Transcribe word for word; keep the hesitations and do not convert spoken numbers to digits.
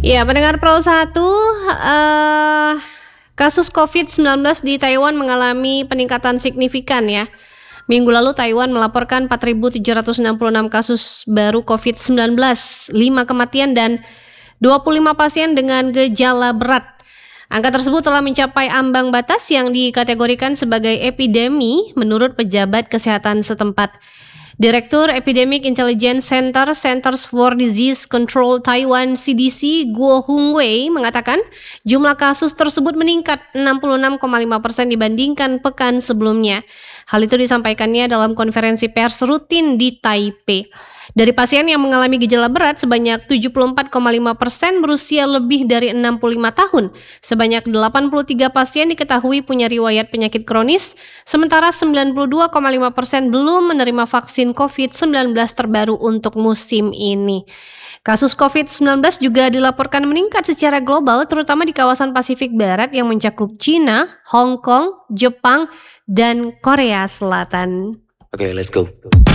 Ya, pendengar Pro satu, uh, kasus covid sembilan belas di Taiwan mengalami peningkatan signifikan ya. Minggu lalu Taiwan melaporkan empat ribu tujuh ratus enam puluh enam kasus baru covid sembilan belas, lima kematian dan dua puluh lima pasien dengan gejala berat. Angka tersebut telah mencapai ambang batas yang dikategorikan sebagai epidemi menurut pejabat kesehatan setempat. Direktur Epidemic Intelligence Center Centers for Disease Control Taiwan C D C Guo Hongwei mengatakan jumlah kasus tersebut meningkat enam puluh enam koma lima persen dibandingkan pekan sebelumnya. Hal itu disampaikannya dalam konferensi pers rutin di Taipei. Dari pasien yang mengalami gejala berat, sebanyak tujuh puluh empat koma lima persen berusia lebih dari enam puluh lima tahun. Sebanyak delapan puluh tiga pasien diketahui punya riwayat penyakit kronis, sementara sembilan puluh dua koma lima persen belum menerima vaksin covid sembilan belas terbaru untuk musim ini. Kasus covid sembilan belas juga dilaporkan meningkat secara global, terutama di kawasan Pasifik Barat yang mencakup China, Hong Kong, Jepang, dan Korea Selatan. Oke, okay, let's go.